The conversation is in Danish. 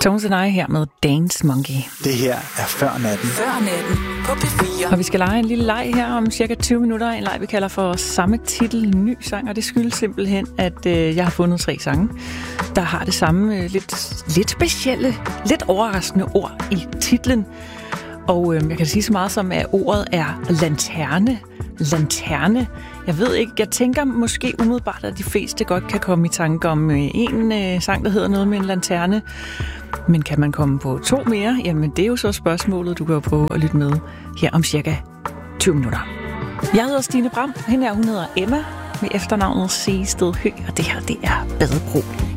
Tones and I her med Dance Monkey. Det her er Før Natten. Før Natten på P4. Og vi skal lege en lille leg her om cirka 20 minutter. En leg, vi kalder for samme titel, ny sang. Og det skyldes simpelthen, at jeg har fundet 3 sange, der har det samme lidt specielle, lidt overraskende ord i titlen. Og jeg kan sige så meget som, at ordet er lanterne. Lanterne. Jeg ved ikke, jeg tænker måske umiddelbart, at de fleste godt kan komme i tanke om en sang, der hedder noget med en lanterne. Men kan man komme på 2 mere? Jamen, det er jo så spørgsmålet, du kan jo prøve at lytte med her om cirka 20 minutter. Jeg hedder Stine Bram, og hun hedder Emma med efternavnet Seested Høgh, og det her, det er Badebro.